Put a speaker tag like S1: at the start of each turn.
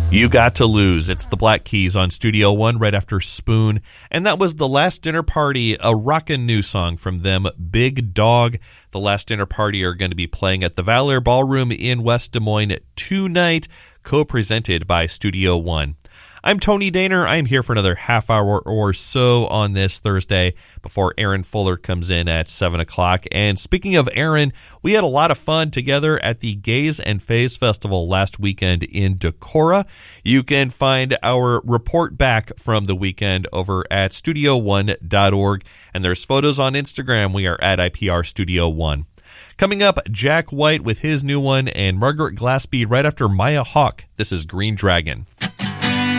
S1: You Got to Lose. It's the Black Keys on Studio One right after Spoon. And that was The Last Dinner Party, a rockin' new song from them, Big Dog. The Last Dinner Party are going to be playing at the Valor Ballroom in West Des Moines tonight, co-presented by Studio One. I'm Tony Daner. I'm here for another half hour or so on this Thursday before Aaron Fuller comes in at 7 o'clock. And speaking of Aaron, we had a lot of fun together at the Gaze and Faze Festival last weekend in Decorah. You can find our report back from the weekend over at studio1.org. And there's photos on Instagram. We are at IPR Studio One. Coming up, Jack White with his new one and Margaret Glaspie right after Maya Hawke. This is Green Dragon.